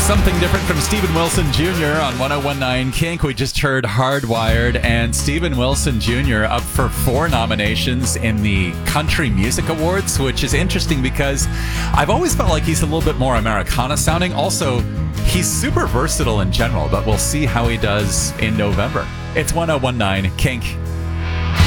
Something different from Steven Wilson Jr. on 1019 Kink. We just heard Hardwired, and Steven Wilson Jr. up for 4 nominations in the Country Music Awards, which is interesting because I've always felt like he's a little bit more Americana sounding. Also, he's super versatile in general, but we'll see how he does in November. It's 1019 Kink.